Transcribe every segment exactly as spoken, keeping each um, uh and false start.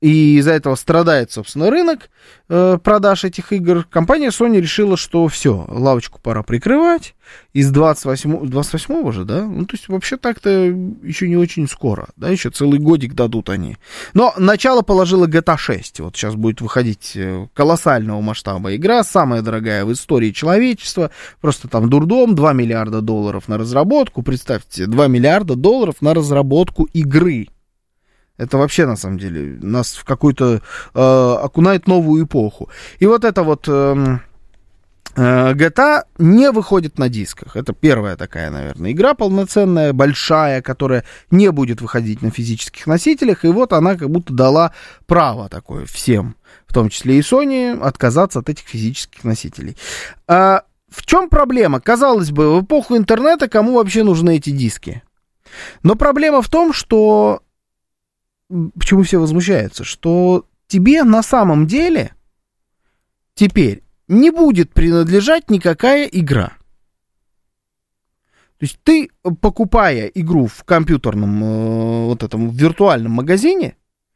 и из-за этого страдает, собственно, рынок э, продаж этих игр, компания Sony решила, что все, лавочку пора прикрывать. Из двадцать восьмого, двадцать восьмого же, да? Ну, то есть, вообще так-то еще не очень скоро, да, еще целый годик дадут они. Но начало положила джи ти эй шесть. Вот сейчас будет выходить колоссального масштаба игра, самая дорогая в истории человечества. Просто там дурдом, два миллиарда долларов на разработку. Представьте, два миллиарда долларов на разработку игры. Это вообще, на самом деле, нас в какую-то э, окунает новую эпоху. И вот это вот э, э, джи ти эй не выходит на дисках. Это первая такая, наверное, игра полноценная, большая, которая не будет выходить на физических носителях. И вот она как будто дала право такое всем, в том числе и Sony, отказаться от этих физических носителей. А в чем проблема? Казалось бы, в эпоху интернета кому вообще нужны эти диски? Но проблема в том, что... Почему все возмущаются? Что тебе на самом деле теперь не будет принадлежать никакая игра. То есть ты, покупая игру в компьютерном, э, вот этом виртуальном магазине,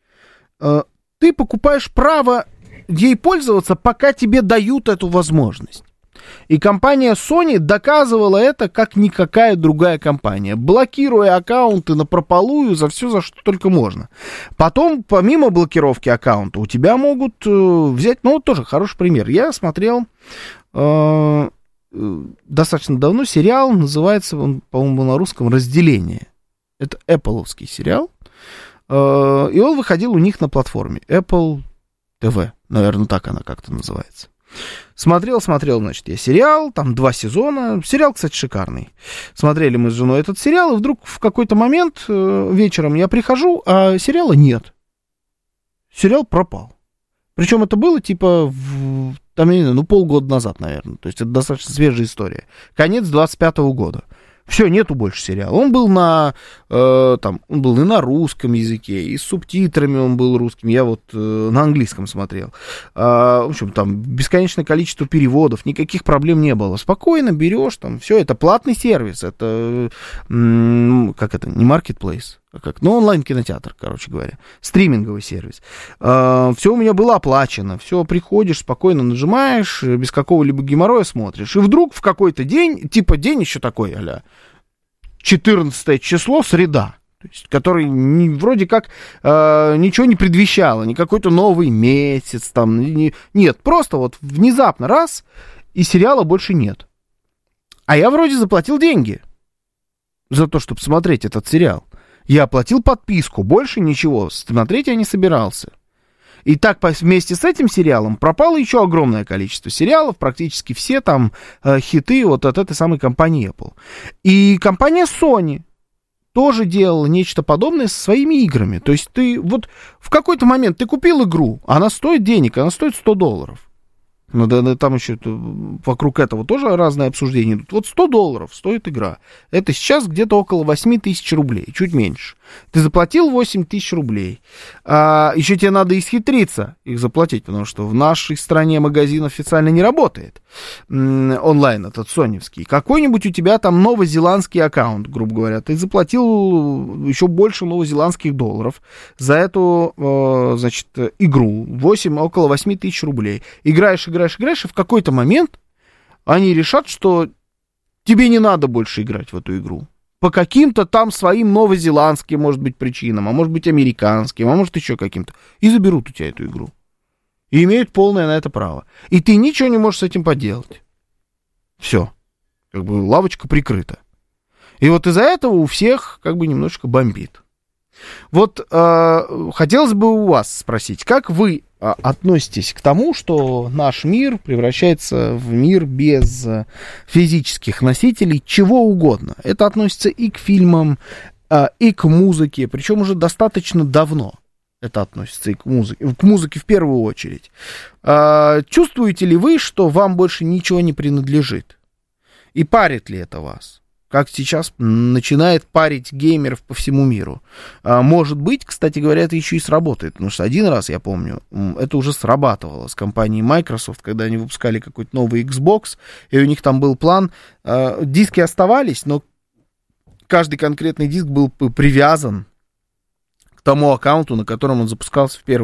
э, ты покупаешь право ей пользоваться, пока тебе дают эту возможность. И компания Sony доказывала это, как никакая другая компания, блокируя аккаунты напропалую за все, за что только можно. Потом, помимо блокировки аккаунта, у тебя могут э, взять, ну, вот тоже хороший пример. Я смотрел э, достаточно давно сериал, называется он, по-моему, на русском «Разделение». Это Apple-овский сериал, э, и он выходил у них на платформе Apple ти ви, наверное, так она как-то называется. Смотрел, смотрел, значит, я сериал, там два сезона. Сериал, кстати, шикарный. Смотрели мы с женой этот сериал, и вдруг в какой-то момент э, вечером я прихожу, а сериала нет. Сериал пропал. Причем это было, типа, в, там, я не знаю, ну, полгода назад, наверное. То есть это достаточно свежая история. Конец двадцать пятого года. Все, нету больше сериала. Он был на, э, там, он был и на русском языке, и с субтитрами он был русским. Я вот э, на английском смотрел. Э, в общем, там бесконечное количество переводов, никаких проблем не было. Спокойно берешь, там, все, это платный сервис, это, э, как это, не маркетплейс, а как, ну, онлайн-кинотеатр, короче говоря, стриминговый сервис. Э, все у меня было оплачено, все, приходишь, спокойно нажимаешь, без какого-либо геморроя смотришь. И вдруг в какой-то день, типа день еще такой, а-ля, четырнадцатое число, среда, то есть, который не, вроде как э, ничего не предвещало, не какой-то новый месяц, там, не, нет, просто вот внезапно раз, и сериала больше нет. А я вроде заплатил деньги за то, чтобы смотреть этот сериал. Я оплатил подписку, больше ничего смотреть я не собирался. И так вместе с этим сериалом пропало еще огромное количество сериалов, практически все там э, хиты вот от этой самой компании Apple. И компания Sony тоже делала нечто подобное со своими играми. То есть ты вот в какой-то момент ты купил игру, она стоит денег, она стоит сто долларов. Ну, да, да, там еще вокруг этого тоже разные обсуждения идут. Вот сто долларов стоит игра. Это сейчас где-то около восемь тысяч рублей, чуть меньше. Ты заплатил восемь тысяч рублей. А, еще тебе надо исхитриться их заплатить, потому что в нашей стране магазин официально не работает. М-м, онлайн этот соневский. Какой-нибудь у тебя там новозеландский аккаунт, грубо говоря. Ты заплатил еще больше новозеландских долларов за эту, э, значит, игру. восемь, около восемь тысяч рублей. Играешь, играешь, играешь, и в какой-то момент они решат, что тебе не надо больше играть в эту игру. По каким-то там своим новозеландским, может быть, причинам, а может быть, американским, а может, еще каким-то. И заберут у тебя эту игру. И имеют полное на это право. И ты ничего не можешь с этим поделать. Все. Как бы лавочка прикрыта. И вот из-за этого у всех как бы немножечко бомбит. Вот э, хотелось бы у вас спросить, как вы э, относитесь к тому, что наш мир превращается в мир без э, физических носителей чего угодно. Это относится и к фильмам, э, и к музыке, причем уже достаточно давно это относится и к музыке, к музыке в первую очередь. Э, чувствуете ли вы, что вам больше ничего не принадлежит? И парит ли это вас? Как сейчас начинает парить геймеров по всему миру. А, может быть, кстати говоря, это еще и сработает. Потому что один раз, я помню, это уже срабатывало с компанией Microsoft, когда они выпускали какой-то новый Xbox, и у них там был план. А, диски оставались, но каждый конкретный диск был привязан к тому аккаунту, на котором он запускался в первый